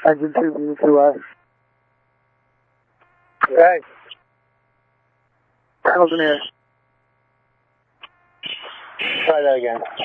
Engine 2, V2S. Okay. Hamilton here. Try that again.